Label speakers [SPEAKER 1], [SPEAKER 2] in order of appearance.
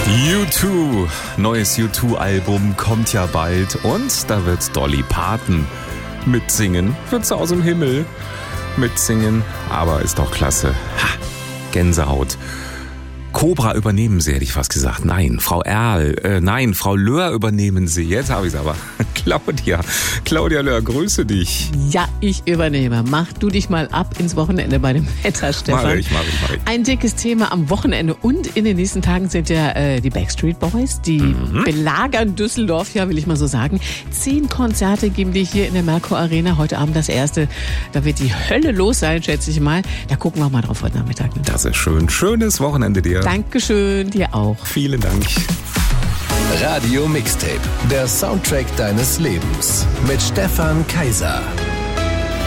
[SPEAKER 1] U2, neues U2-Album kommt ja bald und da wird Dolly Parton mitsingen. Wird sie aus dem Himmel mitsingen, aber ist doch klasse. Ha, Gänsehaut. Cobra übernehmen sie, hätte ich fast gesagt. Nein, Frau Frau Löhr übernehmen sie. Jetzt habe ich es aber. Claudia Löhr, grüße dich.
[SPEAKER 2] Ja, ich übernehme. Mach du dich mal ab ins Wochenende bei dem Wetter, Stefan.
[SPEAKER 1] Mach ich.
[SPEAKER 2] Ein dickes Thema am Wochenende und in den nächsten Tagen sind ja die Backstreet Boys. Die belagern Düsseldorf, ja, will ich mal so sagen. 10 Konzerte geben die hier in der Merkur Arena. Heute Abend das erste. Da wird die Hölle los sein, schätze ich mal. Da gucken wir mal drauf heute Nachmittag.
[SPEAKER 1] Das ist schön. Schönes Wochenende dir.
[SPEAKER 2] Dankeschön, dir auch.
[SPEAKER 1] Vielen Dank.
[SPEAKER 3] Radio Mixtape, der Soundtrack deines Lebens mit Stefan Kaiser.